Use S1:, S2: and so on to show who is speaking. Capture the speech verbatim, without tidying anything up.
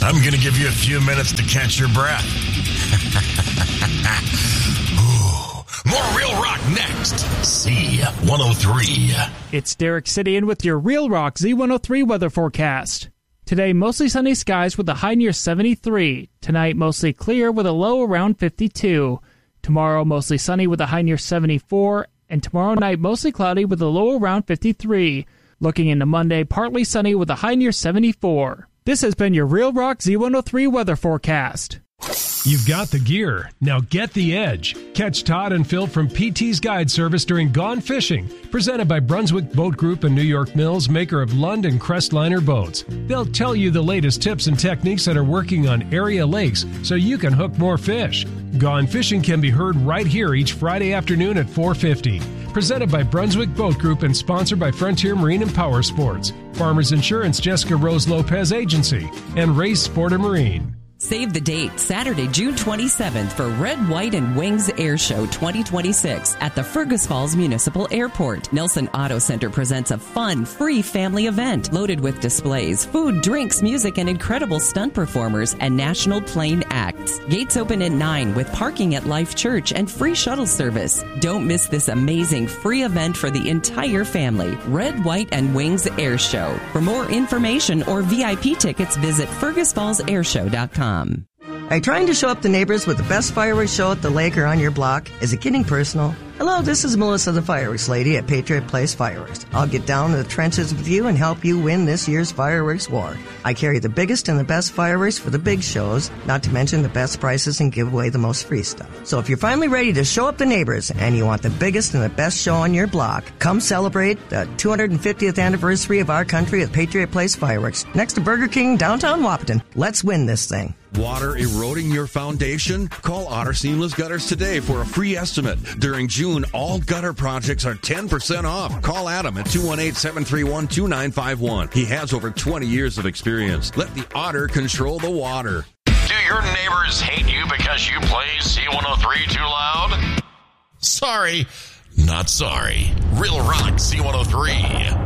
S1: I'm going to give you a few minutes to catch your breath. Ooh, more Real Rock next. Z one oh three.
S2: It's Derek City in with your Real Rock Z one oh three weather forecast. Today, mostly sunny skies with a high near seventy-three. Tonight, mostly clear with a low around fifty-two. Tomorrow, mostly sunny with a high near seventy-four. And tomorrow night, mostly cloudy with a low around fifty-three. Looking into Monday, partly sunny with a high near seventy-four. This has been your Real Rock Z one oh three weather forecast.
S3: You've got the gear. Now get the edge. Catch Todd and Phil from P T's Guide Service during Gone Fishing, presented by Brunswick Boat Group and New York Mills, maker of Lund and Crestliner boats. They'll tell you the latest tips and techniques that are working on area lakes so you can hook more fish. Gone Fishing can be heard right here each Friday afternoon at four fifty. Presented by Brunswick Boat Group and sponsored by Frontier Marine and Power Sports, Farmers Insurance Jessica Rose Lopez Agency, and Race Sport and Marine.
S4: Save the date, Saturday, June twenty-seventh for Red, White, and Wings Air Show twenty twenty-six at the Fergus Falls Municipal Airport. Nelson Auto Center presents a fun, free family event loaded with displays, food, drinks, music, and incredible stunt performers and national plane acts. Gates open at nine with parking at Life Church and free shuttle service. Don't miss this amazing free event for the entire family. Red, White, and Wings Air Show. For more information or V I P tickets, visit fergus falls air show dot com.
S5: Are you trying to show up the neighbors with the best fireworks show at the lake or on your block? Is it getting personal? Hello, this is Melissa the Fireworks Lady at Patriot Place Fireworks. I'll get down to the trenches with you and help you win this year's fireworks war. I carry the biggest and the best fireworks for the big shows, not to mention the best prices and give away the most free stuff. So if you're finally ready to show up the neighbors and you want the biggest and the best show on your block, come celebrate the two hundred fiftieth anniversary of our country at Patriot Place Fireworks, next to Burger King, downtown Wahpeton. Let's win this thing.
S6: Water eroding your foundation? Call Otter Seamless Gutters today for a free estimate. During June, all gutter projects are ten percent off. Call Adam at two one eight, seven three one, two nine five one. He has over twenty years of experience. Let the Otter control the water.
S1: Do your neighbors hate you because you play Z one oh three too loud? Sorry, not sorry. Real Rock Z one oh three.